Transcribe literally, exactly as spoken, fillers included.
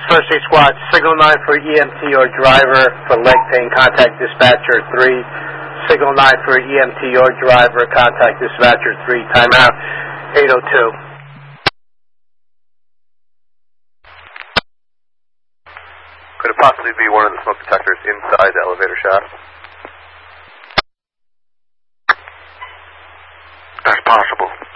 First Aid Squad, signal nine for E M T or driver for leg pain, contact dispatcher three. Signal nine for E M T or driver, contact dispatcher three. Timeout, eight oh two. Could it possibly be one of the smoke detectors inside the elevator shaft? That's possible.